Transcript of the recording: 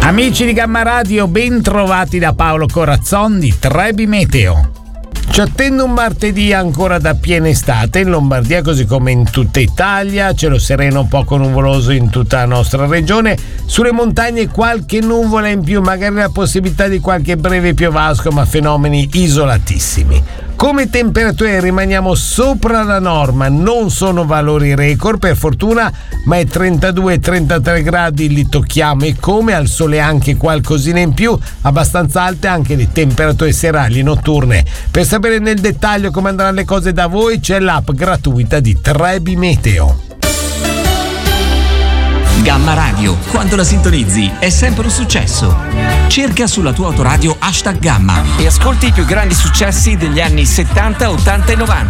Amici di Gamma Radio, ben trovati da Paolo Corazzon di Trebi Meteo. Ci attende un martedì ancora da piena estate in Lombardia, così come in tutta Italia, cielo sereno poco nuvoloso in tutta la nostra regione, sulle montagne qualche nuvola in più, magari la possibilità di qualche breve piovasco, ma fenomeni isolatissimi. Come temperature rimaniamo sopra la norma, non sono valori record per fortuna, ma è 32-33 gradi li tocchiamo, e come al sole anche qualcosina in più, abbastanza alte anche le temperature serali e notturne. Per sapere nel dettaglio come andranno le cose da voi c'è l'app gratuita di Trebi Meteo. Gamma Radio, quando la sintonizzi è sempre un successo. Cerca sulla tua autoradio #Gamma e ascolti i più grandi successi degli anni 70, 80 e 90.